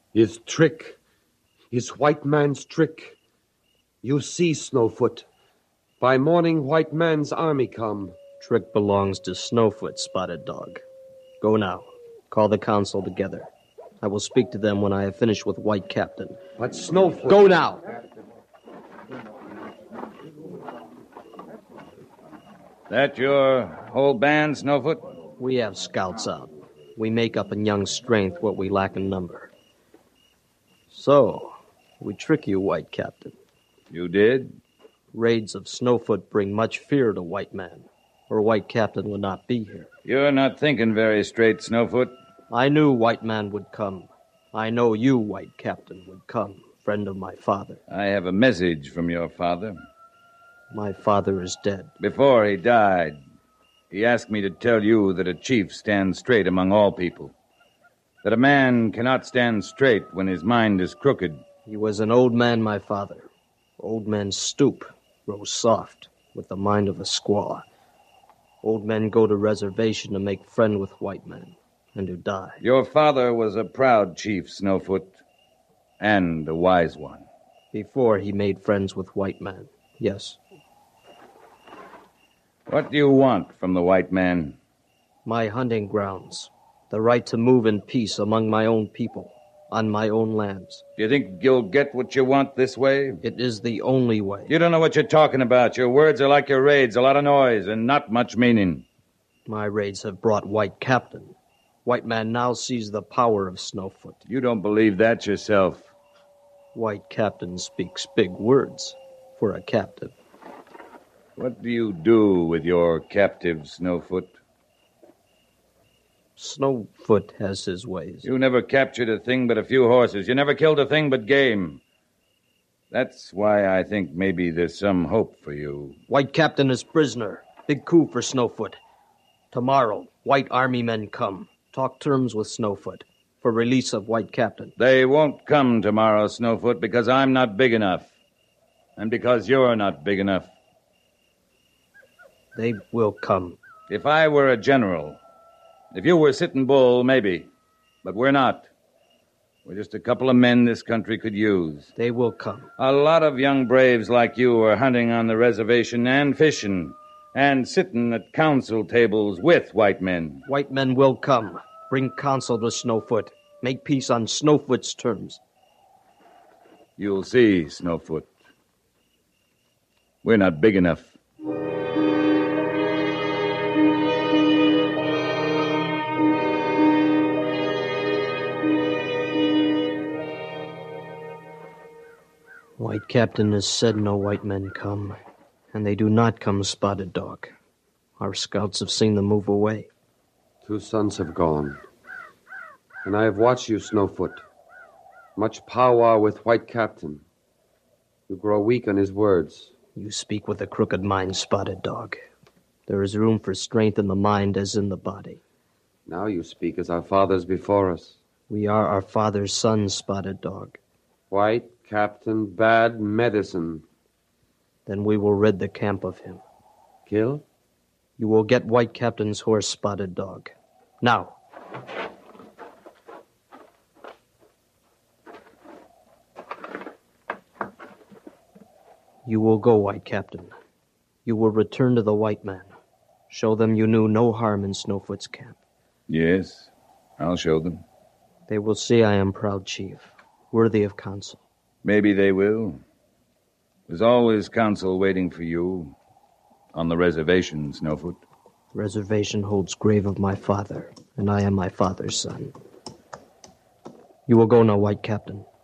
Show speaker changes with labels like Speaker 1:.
Speaker 1: His trick. His white man's trick. You see, Snowfoot. By morning, white man's army come.
Speaker 2: Trick belongs to Snowfoot, Spotted Dog. Go now. Call the council together. I will speak to them when I have finished with White Captain.
Speaker 1: But Snowfoot...
Speaker 2: Go now!
Speaker 3: That your whole band, Snowfoot?
Speaker 2: We have scouts out. We make up in young strength what we lack in number. So, we trick you, White Captain.
Speaker 3: You did?
Speaker 2: Raids of Snowfoot bring much fear to White Man, or White Captain would not be here.
Speaker 3: You're not thinking very straight, Snowfoot.
Speaker 2: I knew White Man would come. I know you, White Captain, would come, friend of my father.
Speaker 3: I have a message from your father.
Speaker 2: My father is dead.
Speaker 3: Before he died, he asked me to tell you that a chief stands straight among all people. That a man cannot stand straight when his mind is crooked.
Speaker 2: He was an old man, my father. Old men stoop, grow soft, with the mind of a squaw. Old men go to reservation to make friend with white men, and to die.
Speaker 3: Your father was a proud chief, Snowfoot, and a wise one.
Speaker 2: Before he made friends with white men, yes.
Speaker 3: What do you want from the white man?
Speaker 2: My hunting grounds. The right to move in peace among my own people, on my own lands.
Speaker 3: Do you think you'll get what you want this way?
Speaker 2: It is the only way.
Speaker 3: You don't know what you're talking about. Your words are like your raids, a lot of noise and not much meaning.
Speaker 2: My raids have brought White Captain. White man now sees the power of Snowfoot.
Speaker 3: You don't believe that yourself.
Speaker 2: White Captain speaks big words for a captive.
Speaker 3: What do you do with your captive, Snowfoot?
Speaker 2: Snowfoot has his ways.
Speaker 3: You never captured a thing but a few horses. You never killed a thing but game. That's why I think maybe there's some hope for you.
Speaker 2: White Captain is prisoner. Big coup for Snowfoot. Tomorrow, white army men come. Talk terms with Snowfoot for release of White Captain.
Speaker 3: They won't come tomorrow, Snowfoot, because I'm not big enough. And because you're not big enough.
Speaker 2: They will come.
Speaker 3: If I were a general... If you were Sitting Bull, maybe. But we're not. We're just a couple of men this country could use.
Speaker 2: They will come.
Speaker 3: A lot of young braves like you are hunting on the reservation and fishing and sitting at council tables with white men.
Speaker 2: White men will come. Bring counsel to Snowfoot. Make peace on Snowfoot's terms.
Speaker 3: You'll see, Snowfoot. We're not big enough.
Speaker 2: White Captain has said no white men come, and they do not come, Spotted Dog. Our scouts have seen them move away.
Speaker 1: 2 sons have gone, and I have watched you, Snowfoot. Much powwow with White Captain. You grow weak on his words.
Speaker 2: You speak with a crooked mind, Spotted Dog. There is room for strength in the mind as in the body.
Speaker 1: Now you speak as our fathers before us.
Speaker 2: We are our father's sons, Spotted Dog.
Speaker 1: White Captain, bad medicine.
Speaker 2: Then we will rid the camp of him.
Speaker 1: Kill?
Speaker 2: You will get White Captain's horse, Spotted Dog. Now. You will go, White Captain. You will return to the white man. Show them you knew no harm in Snowfoot's camp.
Speaker 3: Yes, I'll show them.
Speaker 2: They will see I am proud chief, worthy of counsel.
Speaker 3: Maybe they will. There's always counsel waiting for you on the reservation, Snowfoot.
Speaker 2: Reservation holds grave of my father, and I am my father's son. You will go now, White Captain.